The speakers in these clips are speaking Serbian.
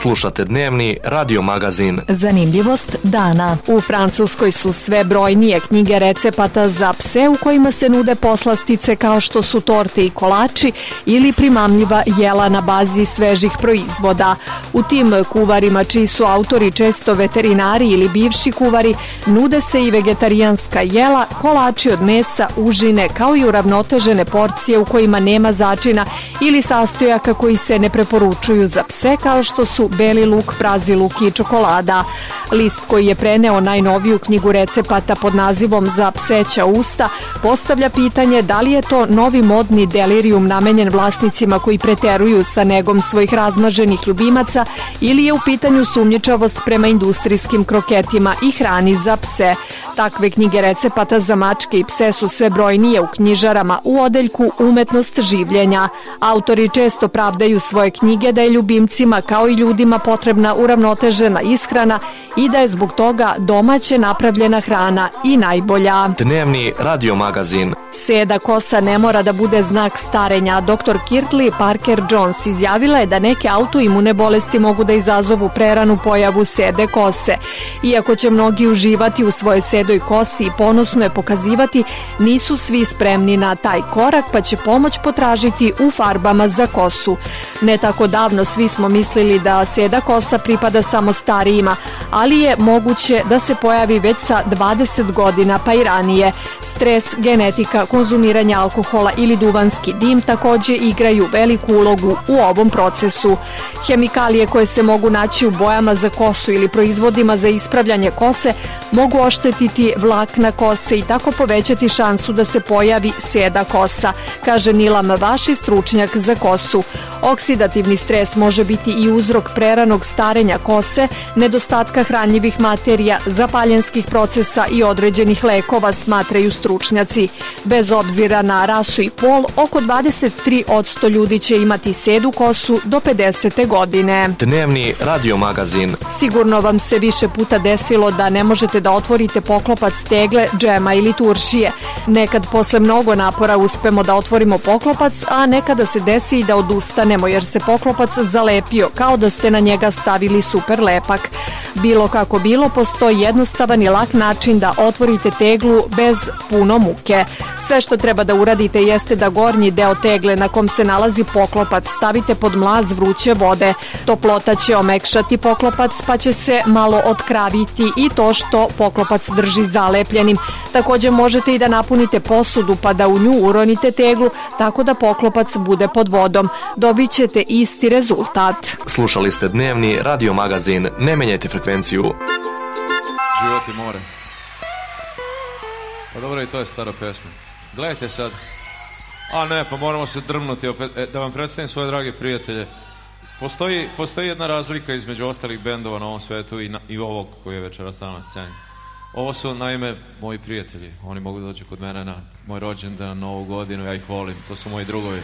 Slušate dnevni radio magazin. Zanimljivost dana. U Francuskoj su sve brojnije knjige recepata za pse u kojima se nude poslastice kao što su torte i kolači ili primamljiva jela na bazi svežih proizvoda. U tim kuvarima, čiji su autori često veterinari ili bivši kuvari, nude se i vegetarijanska jela, kolači od mesa, užine, kao i uravnotežene porcije u kojima nema začina ili sastojaka koji se ne preporučuju za pse, kao što su beli luk, prazi luk i čokolada. List koji je preneo najnoviju knjigu recepata pod nazivom Za pseća usta postavlja pitanje da li je to novi modni delirijum namenjen vlasnicima koji preteruju sa negom svojih razmaženih ljubimaca ili je u pitanju sumnjičavost prema industrijskim kroketima i hrani za pse. Takve knjige recepata za mačke i pse su sve brojnije u knjižarama u odeljku Umetnost življenja. Autori često pravdaju svoje knjige da je ljubimcima kao i ljudima potrebna uravnotežena ishrana i da je zbog toga domaće napravljena hrana i najbolja. Dnevni radio magazin. Seda kosa ne mora da bude znak starenja. Dr. Kirtley Parker Jones izjavila je da neke autoimune bolesti mogu da izazovu preranu pojavu sede kose. Iako će mnogi uživati u svojoj sedoj kosi i ponosno je pokazivati, nisu svi spremni na taj korak, pa će pomoć potražiti u farbama za kosu. Ne tako davno svi smo mislili da seda kosa pripada samo starijima, ali je moguće da se pojavi već sa 20 godina pa i ranije. Stres, genetika, konzumiranje alkohola ili duvanski dim takođe igraju veliku ulogu u ovom procesu. Hemikalije koje se mogu naći u bojama za kosu ili proizvodima za ispravljanje kose mogu oštetiti vlakna kose i tako povećati šansu da se pojavi seda kosa, kaže Nilam Vaši, stručnjak za kosu. Oksidativni stres može biti i uzrok preranog starenja kose, nedostatka hranjivih materija, zapaljenskih procesa i određenih lekova, smatraju stručnjaci. Bez obzira na rasu i pol, oko 23% ljudi će imati sedu kosu do 50. godine. Dnevni radio magazin. Sigurno vam se više puta desilo da ne možete da otvorite poklopac tegle, džema ili turšije. Nekad posle mnogo napora uspemo da otvorimo poklopac, a nekada se desi i da odustanemo jer se poklopac zalepio kao da ste na njega stavili super lepak. Bilo kako bilo, postoji jednostavan i lak način da otvorite teglu bez puno muke. Sve što treba da uradite jeste da gornji deo tegle na kom se nalazi poklopac stavite pod mlaz vruće vode. Toplota će omekšati poklopac pa će se malo otkraviti i to što poklopac drži zalepljenim. Takođe možete i da napunite posudu pa da u nju uronite teglu tako da poklopac bude pod vodom. Dobit ćete isti rezultat. Slušali ste dnevni radio magazin. Ne menjajte frekvenciju. Život i more. Pa dobro, i to je stara pesma. Gledajte sad. A ne, pa moramo se drmnuti opet. Da vam predstavim svoje drage prijatelje. Postoji jedna razlika između ostalih bendova na ovom svetu i ovog koji je večeras na sceni. Ovo su naime moji prijatelji. Oni mogu doći kod mene na moj rođendan, na Novu godinu, ja ih volim. To su moji drugovi.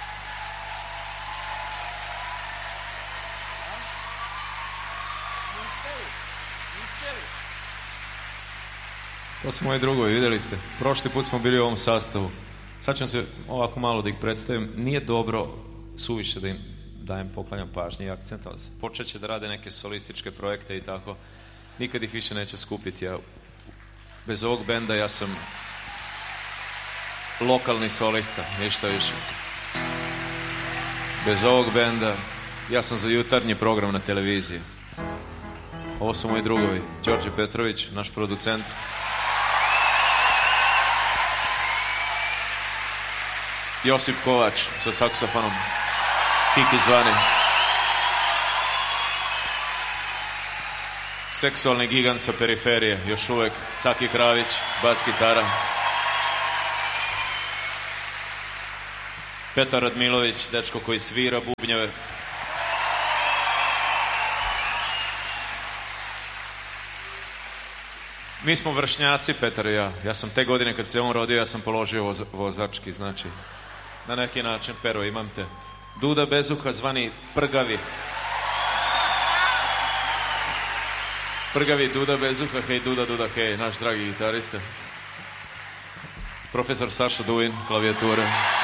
To su moji drugovi, vidjeli ste. Prošli put smo bili u ovom sastavu. Sad ću se ovako malo da ih predstavim. Nije dobro suviše da im poklanjam pažnje i akcent, ali počet će da rade neke solističke projekte i tako. Nikad ih više neće skupiti. Bez ovog benda ja sam lokalni solista, ništa više. Bez ovog benda ja sam za jutarnji program na televiziji. Ovo su moji drugovi. Đorđe Petrović, naš producent. Josip Kovač sa saksofonom. Kiki zvani. Seksualni gigant sa periferije, još uvek Caki Kravić, bas gitara. Petar Radmilović, dečko koji svira bubnjeve. Mi smo vršnjaci, Petar i ja. Ja sam te godine kad se on rodio, ja sam položio vozački, znači na neki način, pero imam te. Duda Bezuha, zvani Prgavi. Prgavi Duda Bezuha, hej Duda, hej, naš dragi gitarista. Profesor Saša Duin, klavijatura.